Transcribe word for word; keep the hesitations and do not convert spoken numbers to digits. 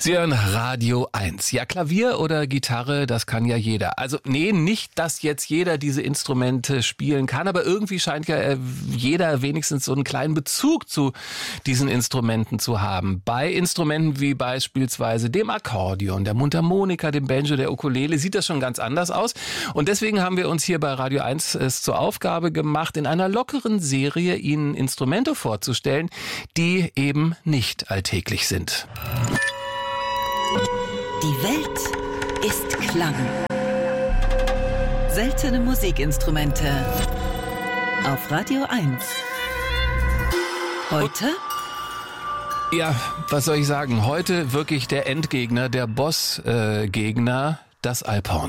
Sie hören Radio eins. Ja, Klavier oder Gitarre, das kann ja jeder. Also nee, nicht, dass jetzt jeder diese Instrumente spielen kann, aber irgendwie scheint ja jeder wenigstens so einen kleinen Bezug zu diesen Instrumenten zu haben. Bei Instrumenten wie beispielsweise dem Akkordeon, der Mundharmonika, dem Banjo, der Ukulele sieht das schon ganz anders aus. Und deswegen haben wir uns hier bei Radio eins es zur Aufgabe gemacht, in einer lockeren Serie Ihnen Instrumente vorzustellen, die eben nicht alltäglich sind. Die Welt ist Klang. Seltene Musikinstrumente auf Radio eins. Heute? Ja, was soll ich sagen? Heute wirklich der Endgegner, der Bossgegner, äh, das Alphorn.